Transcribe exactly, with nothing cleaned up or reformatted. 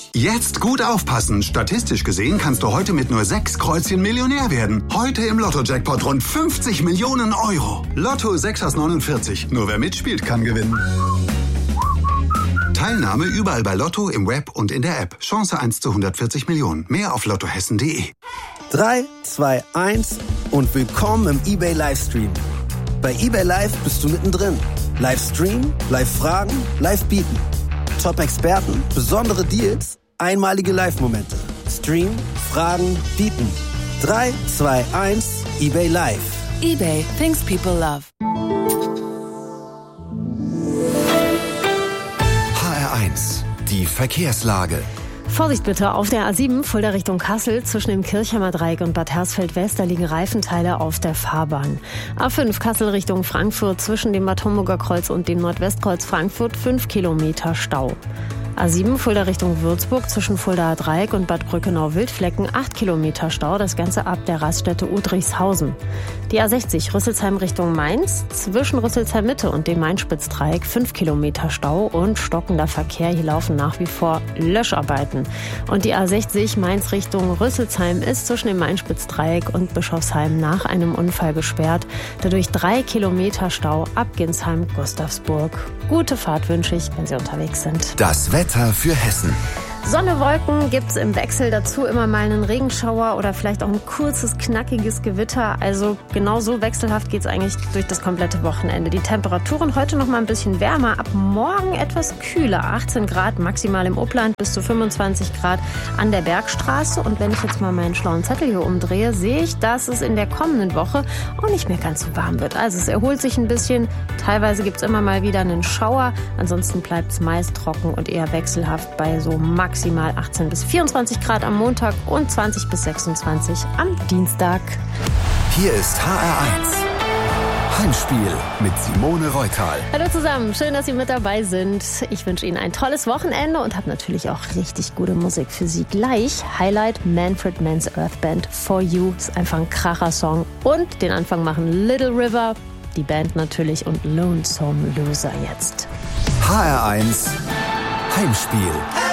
Jetzt gut aufpassen. Statistisch gesehen kannst du heute mit nur sechs Kreuzchen Millionär werden. Heute im Lotto-Jackpot rund fünfzig Millionen Euro. Lotto sechs aus neunundvierzig. Nur wer mitspielt, kann gewinnen. Teilnahme überall bei Lotto, im Web und in der App. Chance eins zu hundertvierzig Millionen. Mehr auf lottohessen punkt de. drei, zwei, eins und willkommen im eBay Livestream. Bei eBay Live bist du mittendrin. Livestream, Live-Fragen, Live-Bieten. Top-Experten, besondere Deals, einmalige Live-Momente. Stream, Fragen, Bieten. drei, zwei, eins, eBay Live. eBay, things people love. H R eins, die Verkehrslage. Vorsicht bitte auf der A sieben, Fulda Richtung Kassel, zwischen dem Kirchheimer Dreieck und Bad Hersfeld-West, da liegen Reifenteile auf der Fahrbahn. A fünf, Kassel Richtung Frankfurt, zwischen dem Bad Homburger Kreuz und dem Nordwestkreuz Frankfurt, fünf Kilometer Stau. A sieben, Fulda Richtung Würzburg, zwischen Fuldaer Dreieck und Bad Brückenau-Wildflecken, acht Kilometer Stau, das Ganze ab der Raststätte Udrichshausen. Die A sechzig, Rüsselsheim Richtung Mainz, zwischen Rüsselsheim Mitte und dem Main-Spitz-Dreieck, fünf Kilometer Stau und stockender Verkehr. Hier laufen nach wie vor Löscharbeiten. Und die A sechzig, Mainz Richtung Rüsselsheim, ist zwischen dem Main-Spitz-Dreieck und Bischofsheim nach einem Unfall gesperrt. Dadurch drei Kilometer Stau ab Ginsheim-Gustavsburg. Gute Fahrt wünsche ich, wenn Sie unterwegs sind. Das Wetter für Hessen. Sonne, Wolken gibt's im Wechsel, dazu immer mal einen Regenschauer oder vielleicht auch ein kurzes, knackiges Gewitter. Also genau so wechselhaft geht's eigentlich durch das komplette Wochenende. Die Temperaturen heute noch mal ein bisschen wärmer, ab morgen etwas kühler. achtzehn Grad maximal im Upland, bis zu fünfundzwanzig Grad an der Bergstraße. Und wenn ich jetzt mal meinen schlauen Zettel hier umdrehe, sehe ich, dass es in der kommenden Woche auch nicht mehr ganz so warm wird. Also es erholt sich ein bisschen. Teilweise gibt's immer mal wieder einen Schauer. Ansonsten bleibt's meist trocken und eher wechselhaft bei so maximal Maximal achtzehn bis vierundzwanzig Grad am Montag und zwanzig bis sechsundzwanzig am Dienstag. Hier ist H R eins. Heimspiel mit Simone Reutal. Hallo zusammen, schön, dass Sie mit dabei sind. Ich wünsche Ihnen ein tolles Wochenende und habe natürlich auch richtig gute Musik für Sie gleich. Highlight Manfred Mann's Earth Band For You ist einfach ein Kracher-Song. Und den Anfang machen Little River, die Band natürlich, und Lonesome Loser jetzt. H R eins Heimspiel.